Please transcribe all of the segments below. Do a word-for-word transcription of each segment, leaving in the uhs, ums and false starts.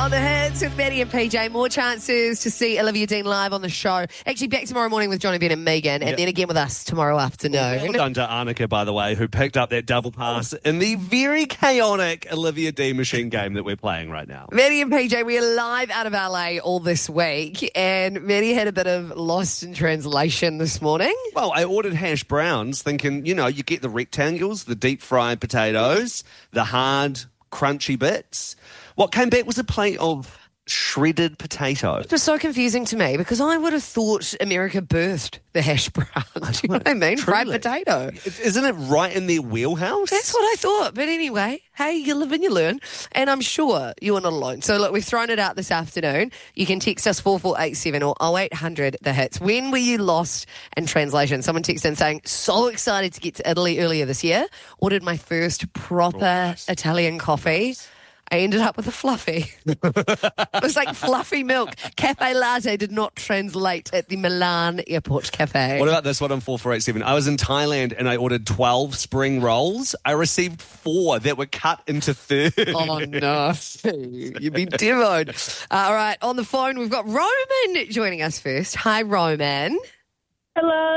on the Hits with Maddie and P J. More chances to see Olivia Dean live on the show. Actually, back tomorrow morning with Johnny Ben and Megan, and Yep. then again with us tomorrow afternoon. Well done to Annika, by the way, who picked up that double pass in the very chaotic Olivia Dean machine game that we're playing right now. Maddie and P J, we are live out of L A all this week, and Maddie had a bit of lost in translation this morning. Well, I ordered hash browns thinking, you know, you get the rectangles, the deep fried potatoes, the hard, crunchy bits. What came back was a plate of shredded potato. It was so confusing to me because I would have thought America birthed the hash brown. Do you know what I mean? Fried Truly. potato. Isn't it right in their wheelhouse? That's what I thought. But anyway, hey, you live and you learn. And I'm sure you are not alone. So, look, we've thrown it out this afternoon. You can text us four four eight seven or oh eight hundred the hits. When were you lost in translation? Someone texted in saying, so excited to get to Italy earlier this year. Ordered my first proper Nice. Italian coffee. I ended up with a fluffy. It was like fluffy milk. Cafe latte did not translate at the Milan Airport Cafe. What about this one on four four eight seven? I was in Thailand and I ordered twelve spring rolls. I received four that were cut into thirds. Oh, no. You've been demoed. Uh, all right, on the phone, we've got Roman joining us first. Hi, Roman. Hello.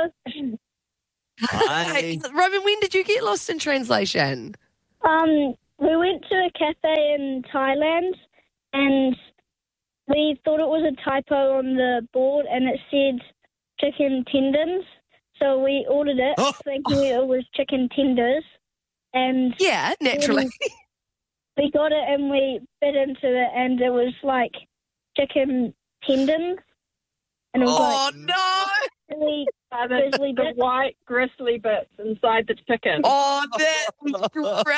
Hi. Hey, Roman, when did you get lost in translation? Um, we went to a cafe in Thailand and we thought it was a typo on the board and it said chicken tendons. So we ordered it Oh. thinking it was chicken tenders. And Yeah, naturally. we got it and we bit into it and it was like chicken tendons. And it was Oh, no. like really Uh, the, grizzly the bits. white gristly bits inside the chicken. Oh, that was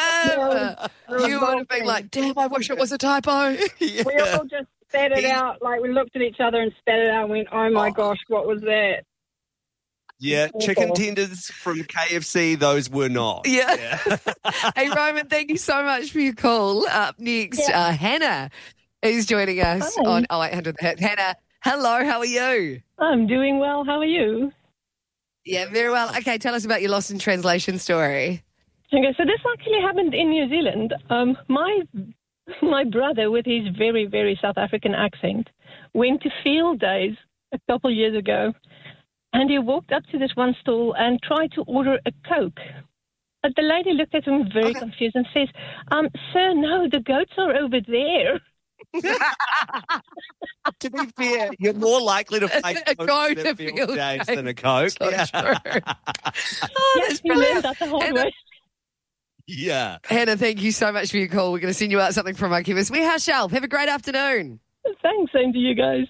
grim. You would have been like, damn, I wish it was a typo. We all just spat it out, like we looked at each other and spat it out and went, oh my gosh, what was that? Yeah, chicken tenders from K F C, those were not. Yeah. Hey, Roman, thank you so much for your call. Up next, Yeah. uh, Hannah is joining us Hi. on oh eight hundred the hits. Hannah, hello, how are you? I'm doing well. How are you? Yeah, very well. Okay, tell us about your lost in translation story. Okay, so this actually happened in New Zealand. Um, my my brother, with his very, very South African accent, went to field days a couple years ago, and he walked up to this one stall and tried to order a Coke. But the lady looked at him very Okay. confused and says, um, sir, no, the goats are over there. To be fair, you're more likely to find A Coke goat at at field field days days. than a Coke. So yeah. true. Oh, Yes, that's he learned brilliant. that the whole And- way. Yeah. Hannah, thank you so much for your call. We're going to send you out something from our chemist. We have Shelf. Have a great afternoon. Thanks, same to you guys.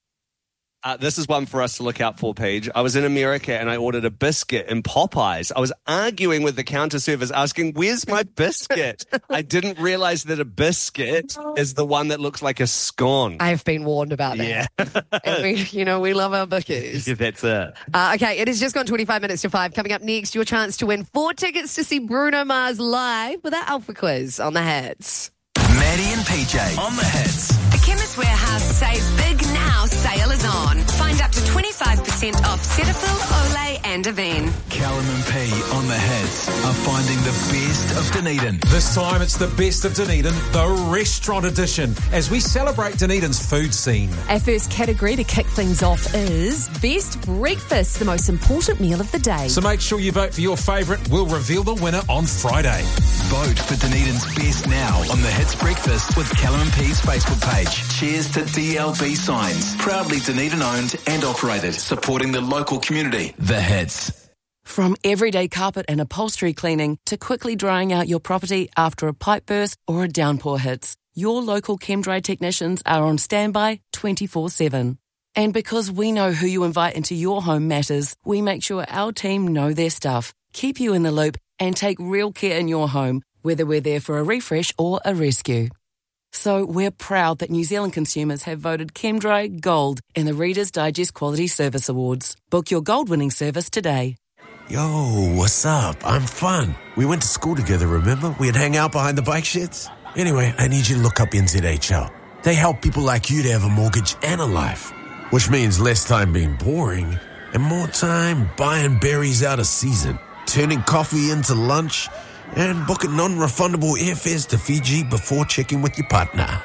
Uh, this is one for us to look out for, Paige. I was in America and I ordered a biscuit in Popeyes. I was arguing with the counter service asking, where's my biscuit? I didn't realize that a biscuit is the one that looks like a scone. I have been warned about that. Yeah. And we, you know, we love our biscuits. Yeah, that's it. Uh, okay, it has just gone twenty-five minutes to five. Coming up next, your chance to win four tickets to see Bruno Mars live with our Alpha Quiz on the Hits. Maddie and P J on the hits. The Chemist Warehouse Save Big Now sale is on. Find up to twenty-five percent off Cetaphil, Olay and Avene. Callum and P on the hits are finding the best of Dunedin. This time it's the best of Dunedin, the restaurant edition, as we celebrate Dunedin's food scene. Our first category to kick things off is Best Breakfast, the most important meal of the day. So make sure you vote for your favourite. We'll reveal the winner on Friday. Vote for Dunedin's best now on the Hits Breakfast with Callum and P's Facebook page. Cheers to D L B Signs, proudly Dunedin owned and operated, supporting the local community. The Hits. From everyday carpet and upholstery cleaning to quickly drying out your property after a pipe burst or a downpour hits, your local ChemDry technicians are on standby twenty-four seven. And because we know who you invite into your home matters, we make sure our team know their stuff, keep you in the loop, and take real care in your home, whether we're there for a refresh or a rescue. So we're proud that New Zealand consumers have voted ChemDry Gold in the Reader's Digest Quality Service Awards. Book your gold-winning service today. Yo, what's up? I'm Fun. We went to school together, remember? We'd hang out behind the bike sheds. Anyway, I need you to look up N Z H L. They help people like you to have a mortgage and a life, which means less time being boring and more time buying berries out of season, turning coffee into lunch, and booking non-refundable airfares to Fiji before checking with your partner.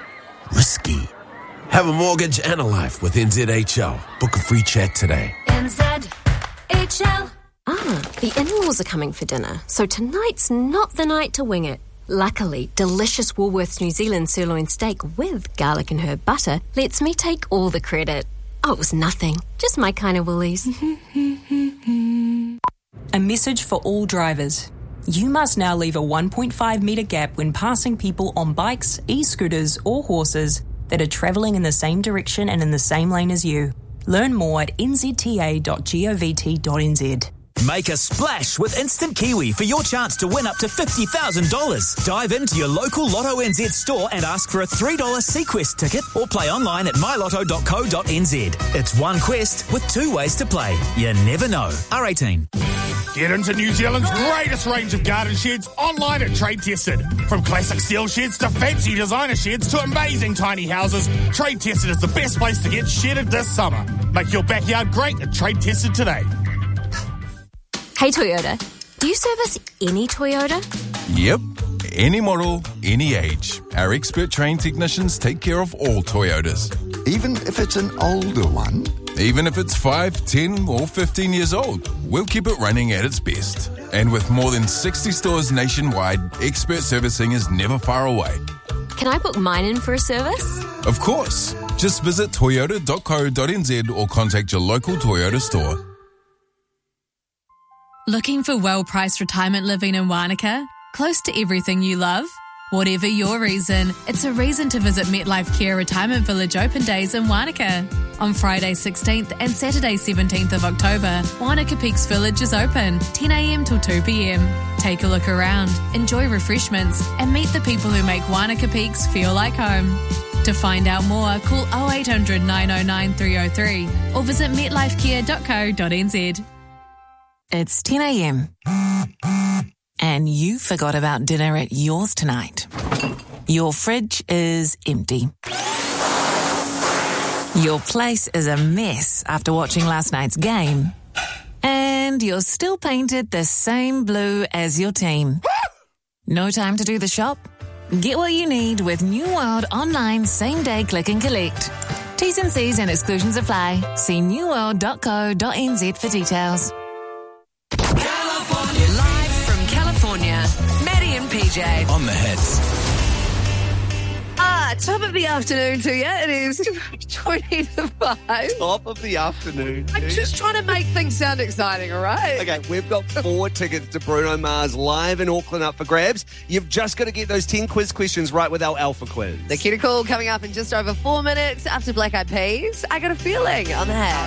risky. Have a mortgage and a life with N Z H L. Book a free chat today. N Z H L. Ah, the in-laws are coming for dinner, so tonight's not the night to wing it. Luckily, delicious Woolworths New Zealand sirloin steak with garlic and herb butter lets me take all the credit. Oh, it was nothing. Just my kind of Woolies. A message for all drivers. You must now leave a one point five metre gap when passing people on bikes, e-scooters or horses that are travelling in the same direction and in the same lane as you. Learn more at n z t a dot govt dot n z. Make a splash with Instant Kiwi for your chance to win up to fifty thousand dollars. Dive into your local Lotto N Z store and ask for a three dollar Sequest ticket or play online at my lotto dot co dot n z. It's one quest with two ways to play. You never know. R eighteen. Get into New Zealand's greatest range of garden sheds online at Trade Tested. From classic steel sheds to fancy designer sheds to amazing tiny houses, Trade Tested is the best place to get shedded this summer. Make your backyard great at Trade Tested today. Hey Toyota, do you service any Toyota? Yep. Any model, any age. Our expert trained technicians take care of all Toyotas. Even if it's an older one? Even if it's five, ten or fifteen years old, we'll keep it running at its best. And with more than sixty stores nationwide, expert servicing is never far away. Can I book mine in for a service? Of course. Just visit toyota dot co dot n z or contact your local Toyota store. Looking for well-priced retirement living in Wānaka? Close to everything you love? Whatever your reason, it's a reason to visit MetLife Care Retirement Village Open Days in Wānaka. On Friday sixteenth and Saturday seventeenth of October, Wānaka Peaks Village is open, ten a m till two p m. Take a look around, enjoy refreshments, and meet the people who make Wānaka Peaks feel like home. To find out more, call oh eight hundred, nine oh nine, three oh three or visit metlife care dot co dot n z. It's ten a m and you forgot about dinner at yours tonight. Your fridge is empty. Your place is a mess after watching last night's game. And you're still painted the same blue as your team. No time to do the shop? Get what you need with New World Online Same Day Click and Collect. T's and C's and exclusions apply. See new world dot co dot n z for details. California. Live from California, Maddie and P J. On the hits. Ah, top of the afternoon to you. It is twenty to five. Top of the afternoon. I'm just trying to make things sound exciting, all right? Okay, we've got four tickets to Bruno Mars live in Auckland up for grabs. You've just got to get those ten quiz questions right with our Alpha quiz. The Cuticle coming up in just over four minutes after Black Eyed Peas. I got a feeling on the head.